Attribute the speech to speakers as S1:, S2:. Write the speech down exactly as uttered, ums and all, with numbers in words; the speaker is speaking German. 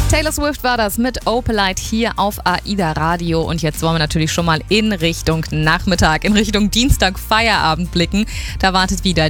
S1: Taylor Swift war das mit Opalite hier auf AIDA Radio. Und jetzt wollen wir natürlich schon mal in Richtung Nachmittag, in Richtung Dienstag Feierabend blicken. Da wartet wieder